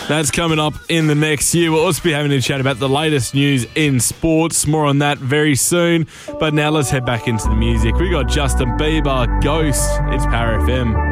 That's coming up in the next year. We'll also be having a chat about the latest news in sports. More on that very soon. But now let's head back into the music. We got Justin Bieber, Ghost. It's Power FM.